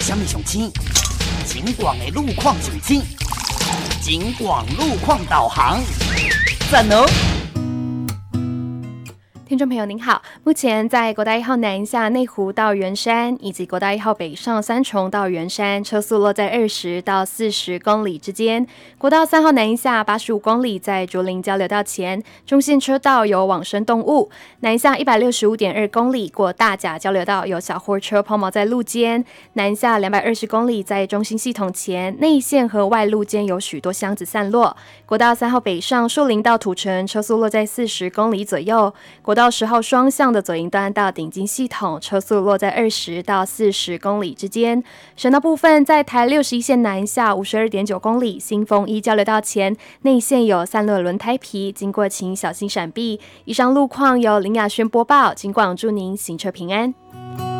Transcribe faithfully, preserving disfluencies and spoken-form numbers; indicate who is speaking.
Speaker 1: 什么上青？景广的路况上青，景广路况导航，赞哦！
Speaker 2: 听众朋友您好，目前在国道一号南下内湖到圆山，以及国道一号北上三重到圆山，车速落在二十到四十公里之间。国道三号南下八十五公里，在竹林交流道前，中线车道有往生动物；南下一百六十五点二公里，过大甲交流道有小货车抛锚在路肩；南下两百二十公里，在中心系统前，内线和外路间有许多箱子散落。国道三号北上树林到土城，车速落在四十公里左右。国道到十号双向的左营端到顶金系统，车速落在二十到四十公里之间。省道部分，在台六十一线南下五十二点九公里，新丰一交流道前内线有散落轮胎皮，经过请小心闪避。以上路况由林雅轩播报，警广祝您行车平安。